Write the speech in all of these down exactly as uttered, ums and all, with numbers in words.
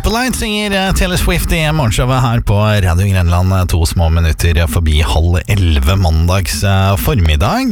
Impolite synger Taylor Swift i morgenshowet her på Radio Grenland, to små minutter forbi halv elleve mandags formiddag.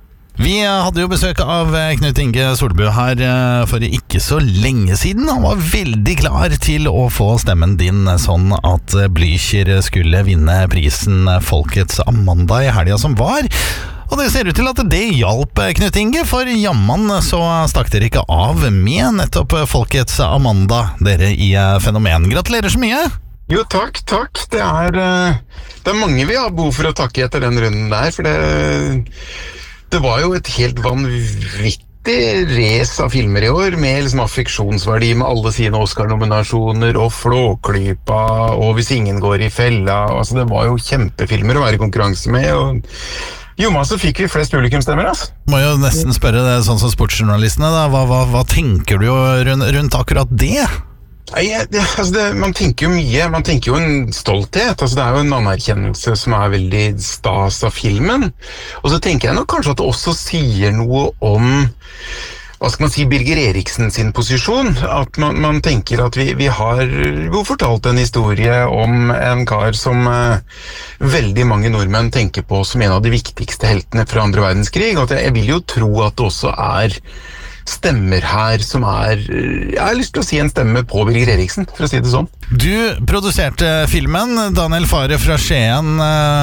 Vi hadde jo besøk av Knut Inge Solbø her for ikke så lenge siden. Han var veldig klar til å få stemmen din sånn at Blücher skulle vinne prisen Folkets Amanda i helga som var. Og det ser ut til at det hjalp Knut Inge, for jamman så stakk dere ikke av med nettopp Folkets Amanda, dere i Fenomen. Gratulerer så mye! Jo, takk, takk. Det er, det er mange vi har behov for å takke etter den runden der, for det, det var jo et helt vanvittig race av filmer i år, med liksom affeksjonsverdi med alle sine Oscar-nominasjoner, og Flåklypa, og Hvis ingen går i fella. Altså, det var jo kjempefilmer å være i konkurranse med, og jo, men så fikk vi flest publikumstemmer, altså. Må jo nesten spørre det, sånn som sportsjournalistene da, hva, hva, hva tenker du rundt, rundt akkurat det? Nei, det, altså det, man tenker jo mye, man tenker jo en stolthet, altså det er jo en anerkjennelse som er veldig stas av filmen, og så tenker jeg nok kanskje at det også sier noe om, hva skal man si, Birger Eriksen sin posisjon, at man, man tenker at vi, vi har jo fortalt en historie om en kar som eh, veldig mange nordmenn tenker på som en av de viktigste heltene fra andre verdenskrig, og at jeg, jeg vil jo tro at det også er stemmer her som er, jeg har lyst til å si en stemme på Birger Eriksen, for å si det sånn. Du produserte filmen, Daniel Fahre fra Skien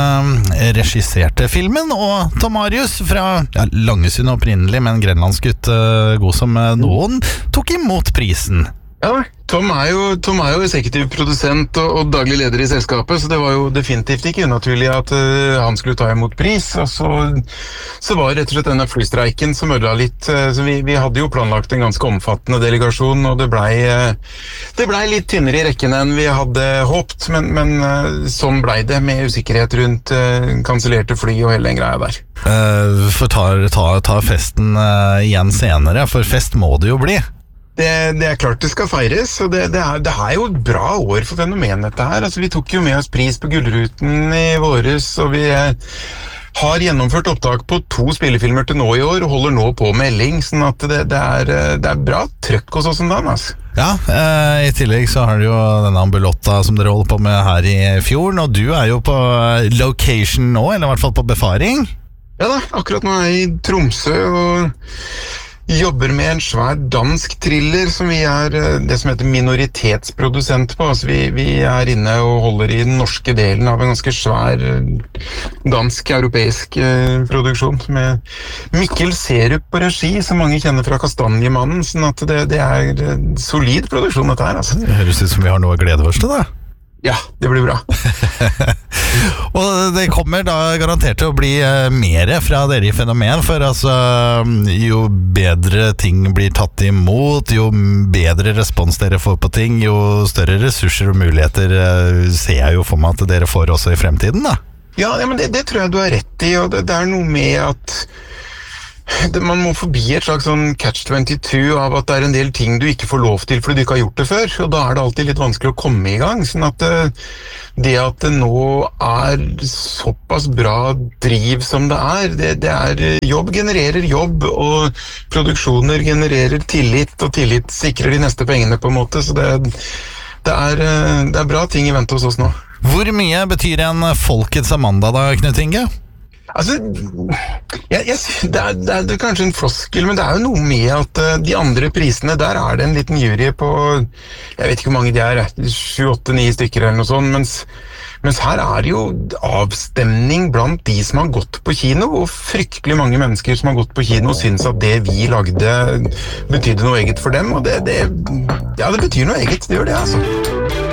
eh, regisserte filmen, og Tom Marius fra ja, Langesund opprinnelig, men grenlandsgutt eh, god som noen, tok imot prisen. Ja, Tom er jo, Tom er jo eksekutiv produsent og, og daglig leder i selskapet, så det var jo definitivt ikke unaturlig at uh, han skulle ta imot pris. Og så, så var det rett og slett denne flystreiken som ødela litt. Uh, så vi, vi hadde jo planlagt en ganske omfattende delegasjon, og det blei uh, det blei litt tynnere i rekken enn vi hadde håpt, men, men uh, sånn blei det, med usikkerhet rundt uh, kansellerte fly og hele den greia der. Uh, for ta, ta, ta festen uh, igjen senere, for fest må det jo bli. Det, det er klart det skal feires, og det, det, er, det er jo et bra år for Fenomen dette her. Altså, vi tok jo med oss pris på Gullruten i våres, og vi eh, har gjennomført opptak på to spillefilmer til nå i år, og holder nå på med Elling, sånn at det, det, er, det er bra trøkk hos oss om dagen, altså. Ja, eh, i tillegg så har du jo denne Ambulotta som dere holder på med her i fjorden, og du er jo på location nå, eller i hvert fall på befaring. Ja da, akkurat nå er jeg i Tromsø, og jobber med en svær dansk thriller som vi er det som heter minoritetsprodusent på. Altså vi, vi er inne og holder i den norske delen av en ganske svær dansk-europeisk eh, produksjon med Mikkel Serup på regi, som mange kjenner fra Kastanjemannen, sånn at det, det er solid produksjon dette her, altså. Det høres ut som vi har noe å glede oss til da. Ja, det blir bra. Og det kommer da garantert til å bli uh, mer fra dere i Fenomen, for altså, jo bedre ting blir tatt imot, jo bedre respons dere får på ting, jo større ressurser og muligheter uh, ser jeg jo for meg at dere får også i fremtiden da. Ja, ja men det, det tror jeg du har rett i, og det, det er noe med at det, man må forbi et slags sånn catch twenty-two av at det er en del ting du ikke får lov til fordi du ikke har gjort det før, og da er det alltid litt vanskelig å komme i gang, sånn at det, det at det nå er såpass bra driv som det er, det, det er jobb genererer jobb, og produksjoner genererer tillit, og tillit sikrer de neste pengene på en måte, så det, det, er, det er bra ting i vente hos oss nå. Hvor mye betyr en Folkets Amanda da, Knut Inge? Altså, jeg, jeg, det, er, det, er, det er kanskje en floskel, men det er jo noe med at uh, de andre prisene, der er det en liten jury på, jeg vet ikke hvor mange de er, sju, åtte, ni stykker eller noe sånt, mens, mens her er det jo avstemning blant de som har gått på kino, og fryktelig mange mennesker som har gått på kino og synes at det vi lagde betydde noe eget for dem, og det, det, ja, det betyr noe eget, det gjør det, altså.